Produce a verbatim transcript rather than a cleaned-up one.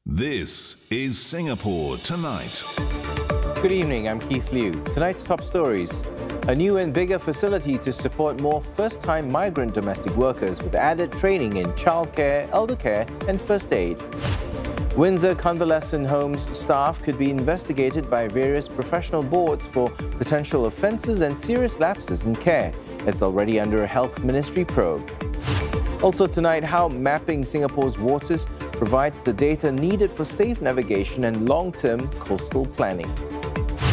This is Singapore Tonight. Good evening, I'm Keith Liu. Tonight's top stories. A new and bigger facility to support more first-time migrant domestic workers with added training in childcare, elder care and first aid. Windsor Convalescent Homes staff could be investigated by various professional boards for potential offences and serious lapses in care. It's already under a Health Ministry probe. Also tonight, how mapping Singapore's waters provides the data needed for safe navigation and long-term coastal planning.